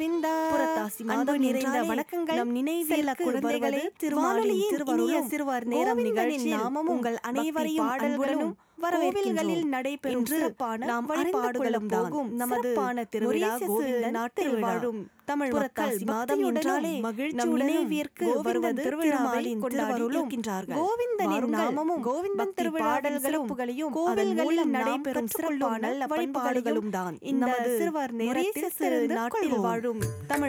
புரட்டாசி மாதம் நிறைந்த வணக்கங்கள். நம் நினைவில் குழந்தைகளே, திருவாரூரின் திருவருளும் சிறுவர் நேரம் நிகழ்ச்சியில் நாமமும் உங்கள் அனைவரையும் அன்புடனும் கோவில்களில் நடைபெறும் சிறப்பான நாம் வழிபாடுகளும் போகும் நமது திருவிழா கோவிந்தன் நாட்டில் வாழும் தமிழ் புரட்டாசி மாதம் என்றாலே நம் நினைவிற்கு வருவது திருமாலின் திருவருளும் கோவிந்தனின் நாமமும் கோவிந்தன் திருவிழாடல்களும் கோவில்களில் நடைபெறும் சிறப்பான வழிபாடுகளும் தான் இந்த சிறுவர் நேரத்தில் நாட்டில் வாழும் தமிழ்